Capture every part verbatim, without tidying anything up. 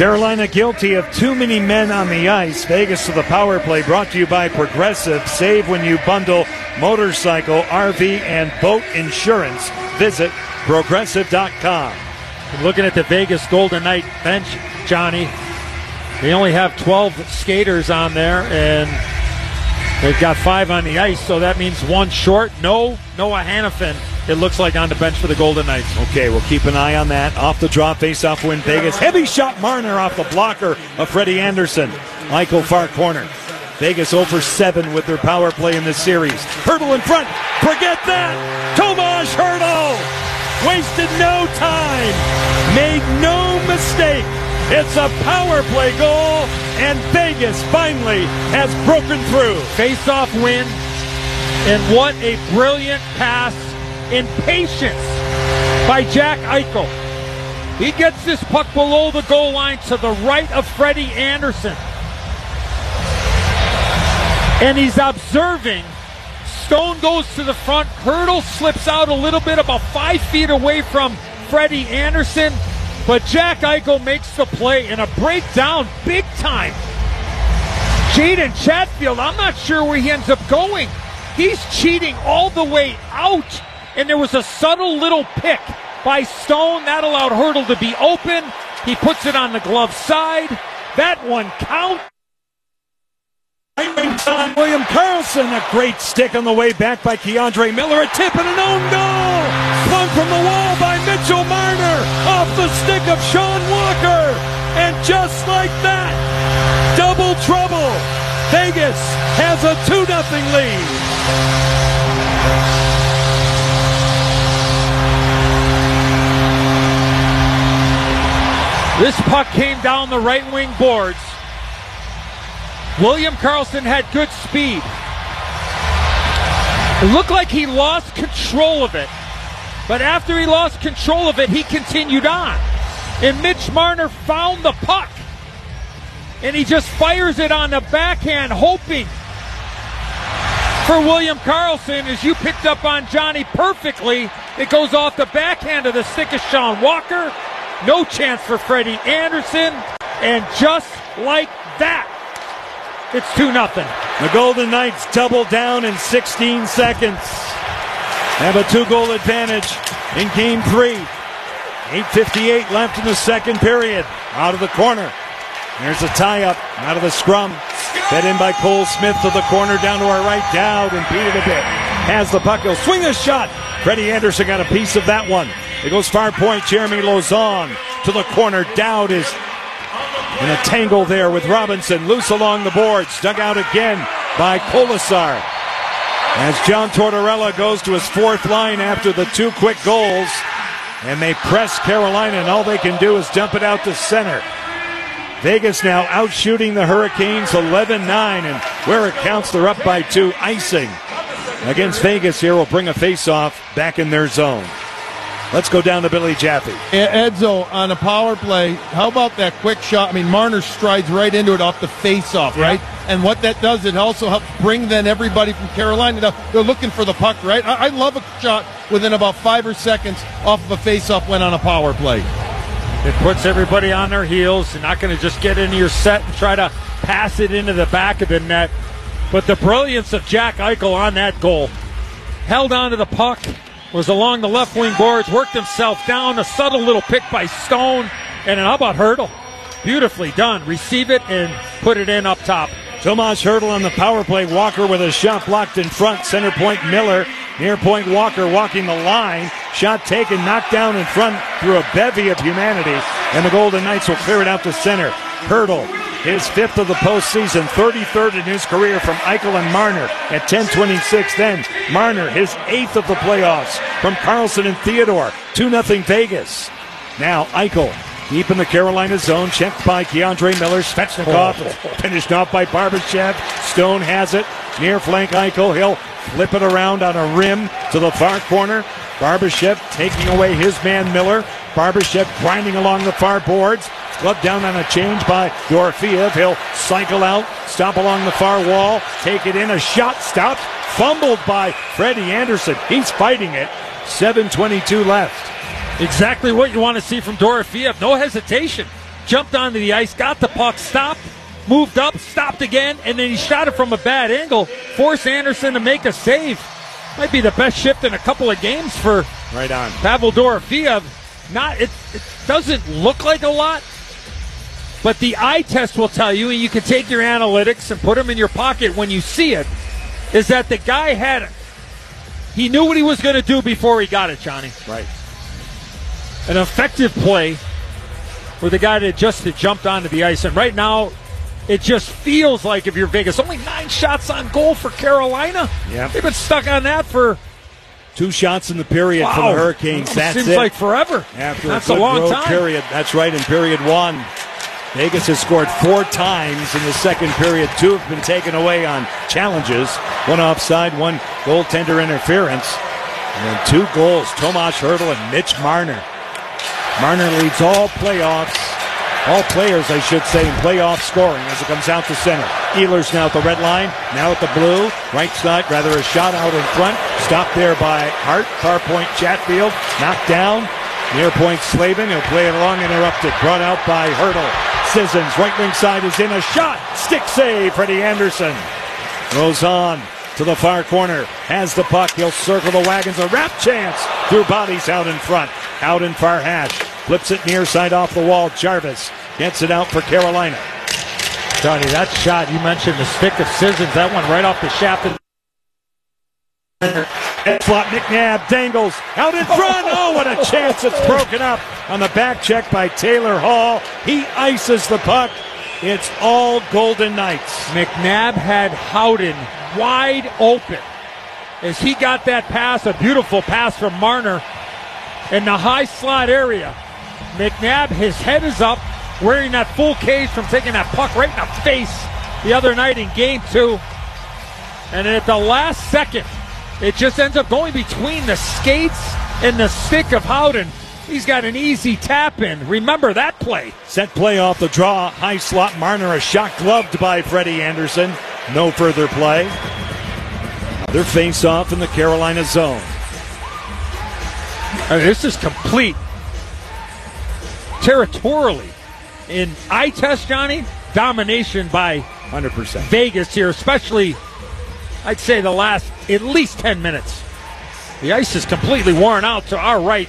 Carolina guilty of too many men on the ice. Vegas to the power play, brought to you by Progressive. Save when you bundle motorcycle, R V, and boat insurance. Visit progressive dot com. Looking at the Vegas Golden Knight bench, Johnny, they only have twelve skaters on there, and they've got five on the ice, so that means one short. No Noah Hannafin, it looks like, on the bench for the Golden Knights. Okay, we'll keep an eye on that. Off the draw, face-off win Vegas. Heavy shot, Marner off the blocker of Freddie Anderson. Michael far corner. Vegas zero for seven with their power play in this series. Hertl in front. Forget that. Tomas Hertl wasted no time. Made no mistake. It's a power play goal, and Vegas finally has broken through. Face-off win, and what a brilliant pass in patience by Jack Eichel. He gets this puck below the goal line to the right of Freddie Anderson. And he's observing. Stone goes to the front. Hertl slips out a little bit, about five feet away from Freddie Anderson. But Jack Eichel makes the play in a breakdown big time. Jaden Chatfield, I'm not sure where he ends up going. He's cheating all the way out. And there was a subtle little pick by Stone. That allowed Hertl to be open. He puts it on the glove side. That one counts. William Karlsson, a great stick on the way back by Keandre Miller. A tip and an own goal. Flung from the wall by Mitchell Marner off the stick of Sean Walker. And just like that, double trouble. Vegas has a two nothing lead. This puck came down the right wing boards. William Karlsson had good speed. It looked like he lost control of it. But after he lost control of it, he continued on. And Mitch Marner found the puck. And he just fires it on the backhand, hoping for William Karlsson. As you picked up on Johnny perfectly, it goes off the backhand of the stick of Sean Walker. No chance for Freddie Anderson. And just like that, it's two nothing. The Golden Knights double down in sixteen seconds. Have a two-goal advantage in game three. eight fifty-eight left in the second period. Out of the corner. There's a tie-up out of the scrum. Fed in by Cole Smith to the corner, down to our right. Dowd impeded a bit. Has the puck. He'll swing a shot. Freddie Anderson got a piece of that one. It goes far point. Jeremy Lauzon to the corner. Dowd is in a tangle there with Robinson. Loose along the boards. Dug out again by Kolasar. As John Tortorella goes to his fourth line after the two quick goals. And they press Carolina, and all they can do is dump it out to center. Vegas now out shooting the Hurricanes eleven nine, and where it counts, they're up by two. Icing against Vegas here will bring a face-off back in their zone. Let's go down to Billy Jaffe. Edzo on a power play. How about that quick shot? I mean, Marner strides right into it off the face-off, yeah. Right? And what that does, it also helps bring then everybody from Carolina down. They're looking for the puck, right? I, I love a shot within about five or seconds off of a face-off when on a power play. It puts everybody on their heels. You're not going to just get into your set and try to pass it into the back of the net. But the brilliance of Jack Eichel on that goal. Held on to the puck, was along the left wing boards, worked himself down, a subtle little pick by Stone, and how about Hertl? Beautifully done. Receive it and put it in up top. Tomas Hertl on the power play. Walker with a shot blocked in front. Center point Miller. Near point Walker walking the line. Shot taken, knocked down in front through a bevy of humanity. And the Golden Knights will clear it out to center. Hertl, his fifth of the postseason, thirty-third in his career from Eichel and Marner at ten twenty-six. Then Marner, his eighth of the playoffs from Karlsson and Theodore. two nothing Vegas. Now Eichel deep in the Carolina zone, checked by Keandre Miller. Svechnikov finished off by Barbashev. Stone has it. Near flank Eichel. He'll flip it around on a rim to the far corner. Barbashev taking away his man Miller. Barbashev grinding along the far boards. Gloved down on a change by Dorofeev. He'll cycle out, stop along the far wall, take it in. A shot stopped. Fumbled by Freddie Anderson. He's fighting it. seven twenty-two left. Exactly what you want to see from Dorofeev. No hesitation. jumped onto the ice, got the puck, stopped, moved up, stopped again, and then he shot it from a bad angle, forced Anderson to make a save. Might be the best shift in a couple of games for right on Pavel Dorofeev. Not it, it doesn't look like a lot, but the eye test will tell you, and you can take your analytics and put them in your pocket when you see it, is that the guy had, he knew what he was going to do before he got it, Johnny. Right. An effective play for the guy that just had jumped onto the ice. And right now, it just feels like, if you're Vegas, only nine shots on goal for Carolina. Yeah. They've been stuck on that for two shots in the period wow. for the Hurricanes. That's Seems it. like forever. After That's a, a long road time. period. That's right, in period one. Vegas has scored four times in the second period. Two have been taken away on challenges. One offside, one goaltender interference. And then two goals, Tomas Hertl and Mitch Marner. Marner leads all playoffs, all players, I should say, in playoff scoring as it comes out to center. Ehlers now at the red line, now at the blue. Right side, rather a shot out in front. Stopped there by Hart. Far point Chatfield. Knocked down. Near point Slavin. He'll play it along, interrupted. Brought out by Hertl. Sissons, right wing side is in. A shot. Stick save, Freddie Anderson. Goes on to the far corner. Has the puck. He'll circle the wagons. A wrap chance through bodies out in front. Out in far hash. Flips it near side off the wall. Jarvis gets it out for Carolina. Johnny, that shot, you mentioned the stick of Sissons. That one right off the shaft. Flop McNabb dangles out in front. Oh, what a chance. It's broken up on the back check by Taylor Hall. He ices the puck. It's all Golden Knights. McNabb had Howden wide open as he got that pass, a beautiful pass from Marner in the high slot area. McNabb, his head is up, wearing that full cage from taking that puck right in the face the other night in game two. And at the last second, it just ends up going between the skates and the stick of Howden. He's got an easy tap in. Remember that play. Set play off the draw. High slot. Marner, a shot gloved by Freddie Anderson. No further play. Another face off in the Carolina zone. I mean, this is complete. Territorially, in eye test, Johnny, domination by one hundred percent. Vegas here, especially, I'd say, the last at least ten minutes. The ice is completely worn out to our right.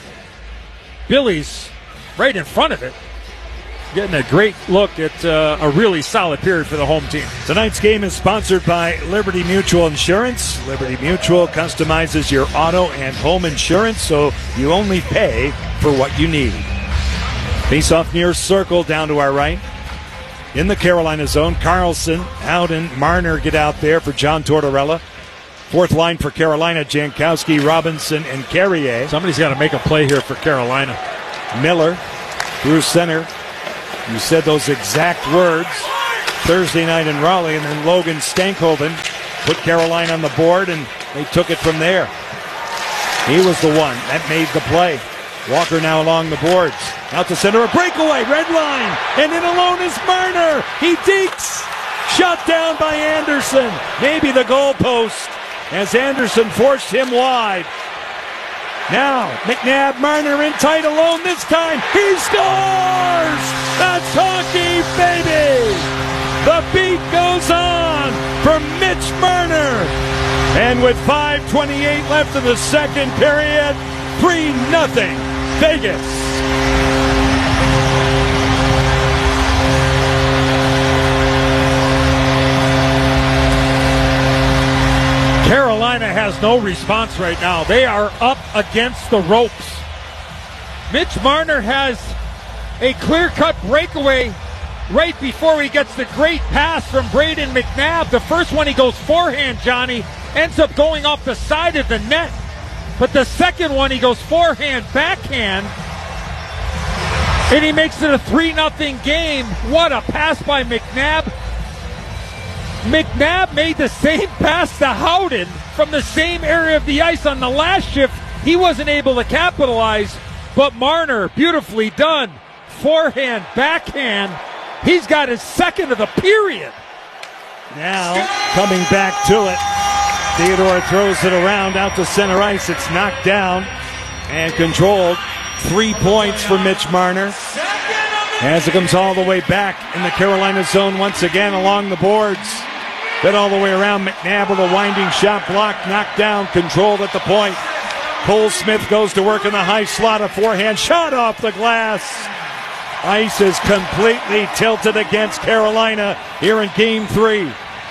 Billy's right in front of it, getting a great look at uh, a really solid period for the home team. Tonight's game is sponsored by Liberty Mutual Insurance. Liberty Mutual customizes your auto and home insurance, so you only pay for what you need. Face-off near circle down to our right. In the Carolina zone, Carlson, Howden, Marner get out there for John Tortorella. Fourth line for Carolina, Jankowski, Robinson, and Carrier. Somebody's got to make a play here for Carolina. Miller through center. You said those exact words Thursday night in Raleigh, and then Logan Stankhoven put Carolina on the board, and they took it from there. He was the one that made the play. Walker now along the boards. Out to center, a breakaway, red line, and in alone is Marner. He dekes. Shot down by Anderson. Maybe the goalpost as Anderson forced him wide. Now, McNabb, Marner in tight alone this time. He scores! That's hockey, baby! The beat goes on for Mitch Marner. And with five twenty-eight left in the second period, three nothing Vegas. Carolina has no response right now. They are up against the ropes. Mitch Marner has a clear-cut breakaway right before he gets the great pass from Braden McNabb. The first one he goes forehand, Johnny, ends up going off the side of the net. But the second one he goes forehand, backhand, and he makes it a three nothing game. What a pass by McNabb. McNabb made the same pass to Howden from the same area of the ice on the last shift. He wasn't able to capitalize, but Marner, beautifully done. Forehand, backhand. He's got his second of the period. Now, coming back to it, Theodore throws it around out to center ice. It's knocked down and controlled. Three points for Mitch Marner. As it comes all the way back in the Carolina zone once again along the boards. Then all the way around. McNabb with a winding shot block, knocked down, controlled at the point. Cole Smith goes to work in the high slot. A forehand shot off the glass. Ice is completely tilted against Carolina here in game three.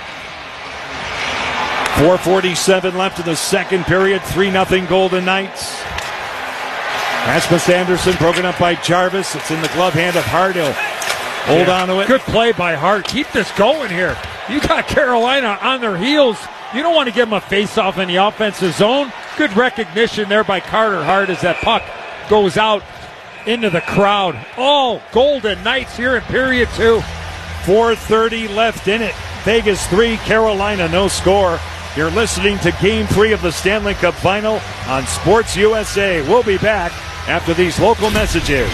four forty-seven left in the second period. three nothing Golden Knights. Rasmus Andersson broken up by Jarvis. It's in the glove hand of Hart. He'll hold yeah. on to it. Good play by Hart. Keep this going here. You got Carolina on their heels. You don't want to give them a face-off in the offensive zone. Good recognition there by Carter Hart as that puck goes out into the crowd. All Golden Knights here in period two. four thirty left in it. Vegas three, Carolina no score. You're listening to Game three of the Stanley Cup Final on Sports U S A. We'll be back after these local messages.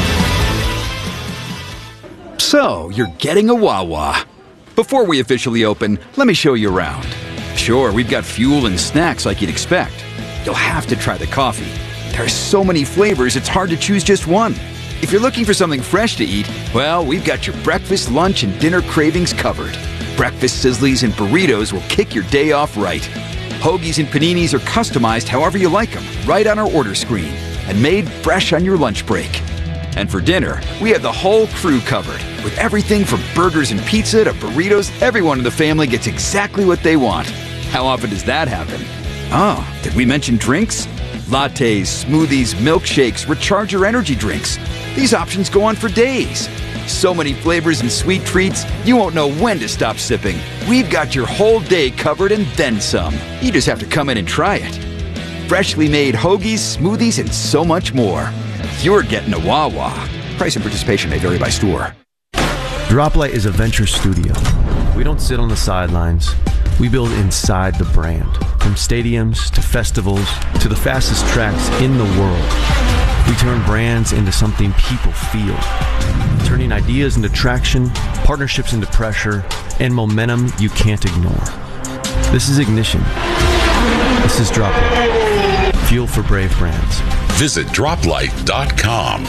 So, you're getting a Wawa. Before we officially open, let me show you around. Sure, we've got fuel and snacks like you'd expect. You'll have to try the coffee. There are so many flavors, it's hard to choose just one. If you're looking for something fresh to eat, well, we've got your breakfast, lunch, and dinner cravings covered. Breakfast sizzlies and burritos will kick your day off right. Hoagies and paninis are customized however you like them, right on our order screen, and made fresh on your lunch break. And for dinner, we have the whole crew covered. With everything from burgers and pizza to burritos, everyone in the family gets exactly what they want. How often does that happen? Oh, did we mention drinks? Lattes, smoothies, milkshakes, recharger energy drinks. These options go on for days. So many flavors and sweet treats, you won't know when to stop sipping. We've got your whole day covered and then some. You just have to come in and try it. Freshly made hoagies, smoothies, and so much more. You're getting a Wawa. Price and participation may vary by store. Droplight is a venture studio. We don't sit on the sidelines. We build inside the brand. From stadiums to festivals to the fastest tracks in the world. We turn brands into something people feel. Turning ideas into traction, partnerships into pressure, and momentum you can't ignore. This is Ignition. This is Droplight. Fuel for brave brands. Visit droplight dot com.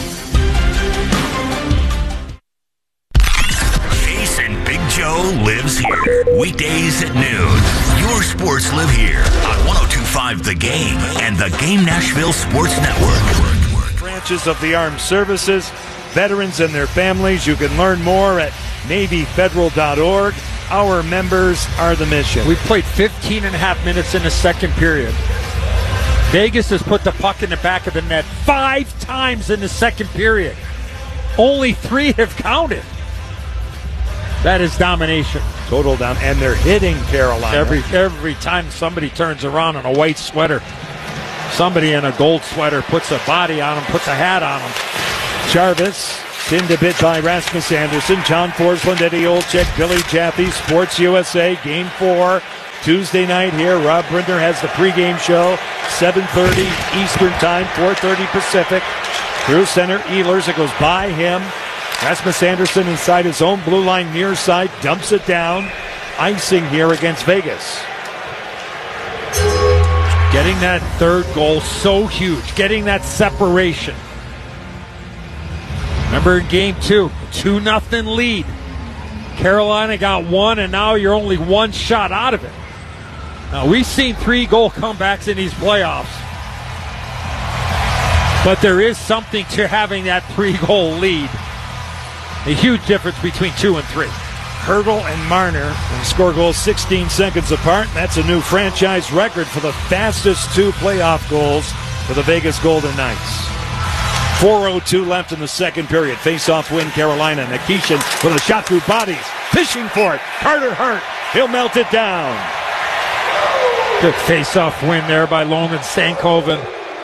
Jason Big Joe lives here. Weekdays at noon. Your sports live here on one oh two point five The Game and the Game Nashville Sports Network. Branches of the armed services, veterans and their families. You can learn more at navy federal dot org. Our members are the mission. We played fifteen and a half minutes in the second period. Vegas has put the puck in the back of the net five times in the second period. Only three have counted. That is domination. Total down, and they're hitting Carolina. Every every time somebody turns around in a white sweater, somebody in a gold sweater puts a body on him, puts a hat on him. Jarvis, pinned a bit by Rasmus Andersson, John Forsland, Eddie Olczyk, Billy Jaffe, Sports U S A, Game four. Tuesday night here. Rob Brindner has the pregame show, seven thirty Eastern Time, four thirty Pacific. Through center, Ehlers. It goes by him. Rasmus Andersson inside his own blue line near side, dumps it down. Icing here against Vegas. Getting that third goal so huge. Getting that separation. Remember in game two, two nothing lead. Carolina got one, and now you're only one shot out of it. Now, we've seen three goal comebacks in these playoffs. But there is something to having that three-goal lead. A huge difference between two and three. Hertl and Marner score goals sixteen seconds apart. That's a new franchise record for the fastest two playoff goals for the Vegas Golden Knights. four oh two left in the second period. Face-off win, Carolina. Nikishin with a shot through bodies. Fishing for it. Carter Hart. He'll melt it down. Good face-off win there by Loman Stankoven.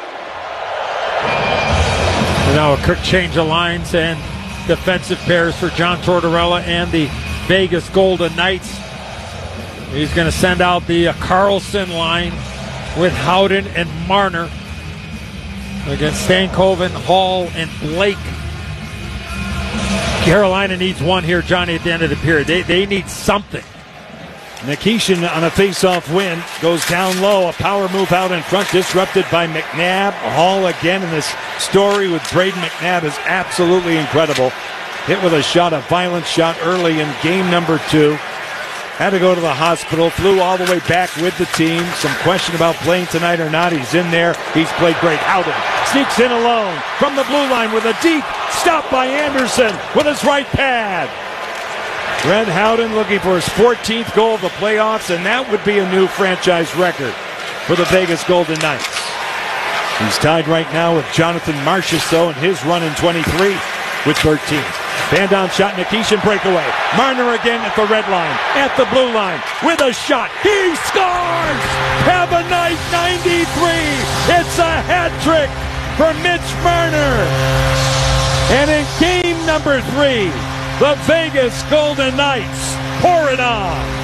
And now a quick change of lines and defensive pairs for John Tortorella and the Vegas Golden Knights. He's going to send out the uh, Carlson line with Howden and Marner against Stankoven, Hall, and Blake. Carolina needs one here, Johnny, at the end of the period. They, they need something. Nikishin on a face-off win goes down low. A power move out in front, disrupted by McNabb. Hall again, in this story with Braden McNabb is absolutely incredible. hit with a shot, a violent shot early in game number two. Had to go to the hospital, flew all the way back with the team. Some question about playing tonight or not. He's in there. He's played great. Howden sneaks in alone from the blue line with a deep stop by Anderson with his right pad. Red Howden looking for his fourteenth goal of the playoffs, and that would be a new franchise record for the Vegas Golden Knights. He's tied right now with Jonathan Marchessault in his run in twenty-three with thirteen. Van Dam shot, Nikishin breakaway. Marner again at the red line, at the blue line, with a shot. He scores! Have a night ninety-three! It's a hat trick for Mitch Marner! And in game number three, the Vegas Golden Knights pour it on!